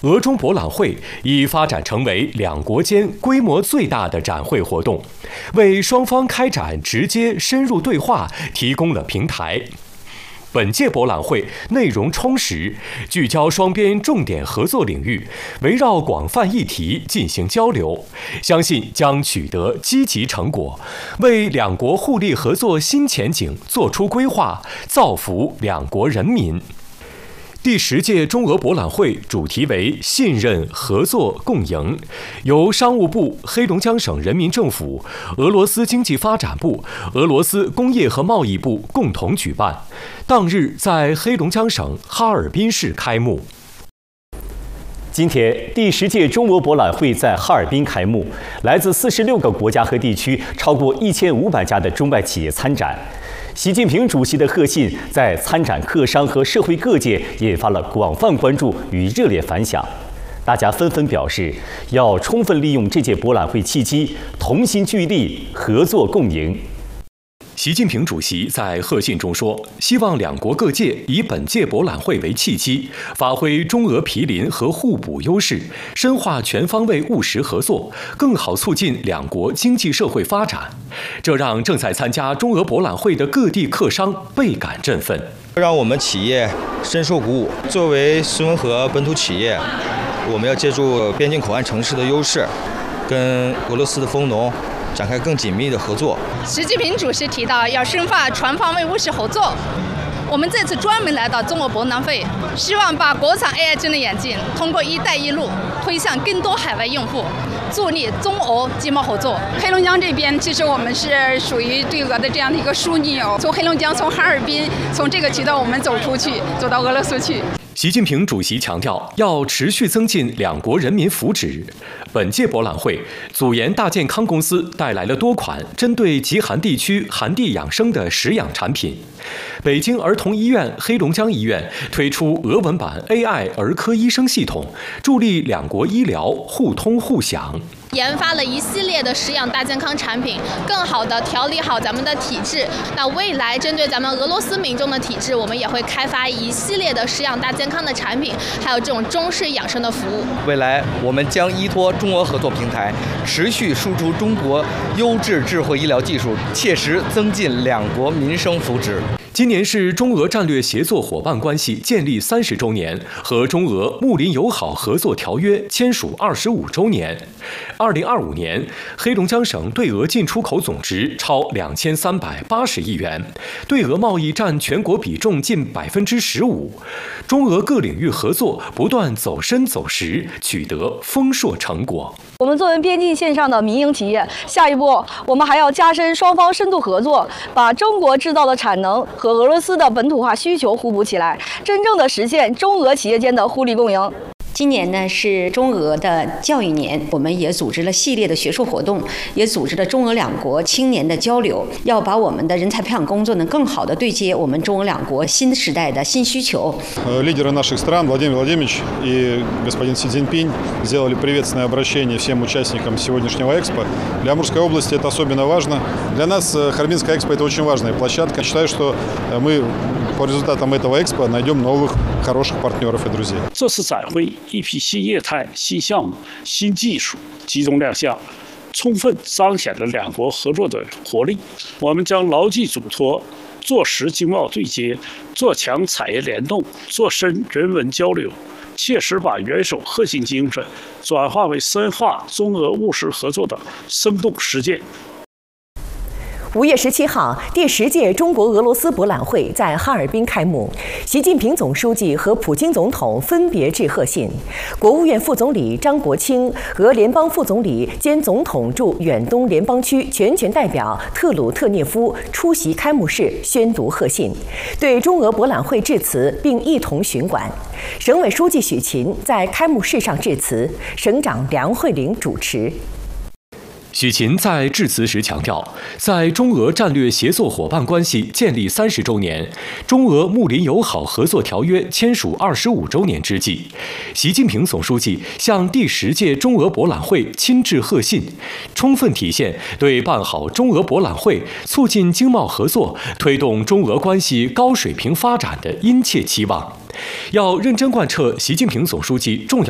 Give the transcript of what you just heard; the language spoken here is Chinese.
俄中博览会已发展成为两国间规模最大的展会活动，为双方开展直接深入对话提供了平台。本届博览会内容充实，聚焦双边重点合作领域，围绕广泛议题进行交流，相信将取得积极成果，为两国互利合作新前景作出规划，造福两国人民。第10届中俄博览会主题为信任、合作、共赢，由商务部、黑龙江省人民政府、俄罗斯经济发展部、俄罗斯工业和贸易部共同举办，当日在黑龙江省哈尔滨市开幕。今天，第10届中俄博览会在哈尔滨开幕，来自46个国家和地区，超过1500家的中外企业参展。习近平主席的贺信在参展客商和社会各界引发了广泛关注与热烈反响，大家纷纷表示要充分利用这届博览会契机，同心聚力，合作共赢。习近平主席在贺信中说，希望两国各界以本届博览会为契机，发挥中俄毗邻和互补优势，深化全方位务实合作，更好促进两国经济社会发展。这让正在参加中俄博览会的各地客商倍感振奋， 让我们企业深受鼓舞。作为斯文河本土企业，我们要借助边境口岸城市的优势，跟俄罗斯的丰农展开更紧密的合作。 习近平主席提到要深化全方位务实合作。我们这次专门来到中俄博览会，希望把国产 AI 智能眼镜通过“一带一路”推向更多海外用户，助力中俄经贸合作。 黑龙江这边，其实我们是属于对俄的这样的一个枢纽，从黑龙江、从哈尔滨，从这个渠道我们走出去，走到俄罗斯去。 习近平主席强调，要持续增进两国人民福祉。本届博览会，祖研大健康公司带来了多款针对极寒地区寒地养生的食养产品。北京儿童医院、黑龙江医院推出俄文版 AI 儿科医生系统，助力两国医疗互通互享。 研发了一系列的食养大健康产品，更好地调理好咱们的体质。那未来针对咱们俄罗斯民众的体质，我们也会开发一系列的食养大健康的产品，还有这种中式养生的服务。 未来我们将依托中俄合作平台，持续输出中国优质智慧医疗技术，切实增进两国民生福祉。 今年是中俄战略协作伙伴关系建立30周年和中俄睦邻友好合作条约签署25周年。2025年，黑龙江省对俄进出口总值超2380亿元，对俄贸易占全国比重近15%。中俄各领域合作不断走深走实，取得丰硕成果。 我们作为边境线上的民营企业，下一步我们还要加深双方深度合作，把中国制造的产能和俄罗斯的本土化需求互补起来，真正的实现中俄企业间的互利共赢。 今年呢是中俄的教育年，我们也组织了系列的学术活动，也组织了中俄两国青年的交流，要把我们的人才培养工作呢更好的对接我们中俄两国新时代的新需求。 Лидеры наших стран Владимир Владимирович и господин Си Цзиньпинь сделали приветственное обращение всем участникам сегодняшнего экспо. Для Амурской области это особенно важно. Для нас Харбинская экспо это очень важная площадка. Считаю, что мы по результатам этого экспо найдем новых хороших партнеров и друзей. 这次展会一批新业态、新项目、新技术集中亮相，充分彰显了两国合作的活力。我们将牢记嘱托，做实经贸对接，做强产业联动，做深人文交流，切实把元首核心精神转化为深化中俄务实合作的生动实践。 5月17号，第10届中国俄罗斯博览会在哈尔滨开幕。习近平总书记和普京总统分别致贺信。国务院副总理张国清、俄联邦副总理兼总统驻远东联邦区全权代表特鲁特涅夫出席开幕式宣读贺信，对中俄博览会致辞，并一同巡馆。省委书记许勤在开幕式上致辞，省长梁慧玲主持。 许勤在致辞时强调，在中俄战略协作伙伴关系建立30周年、中俄睦邻友好合作条约签署25周年之际，习近平总书记向第10届中俄博览会亲致贺信，充分体现对办好中俄博览会、促进经贸合作、推动中俄关系高水平发展的殷切期望。要认真贯彻习近平总书记重要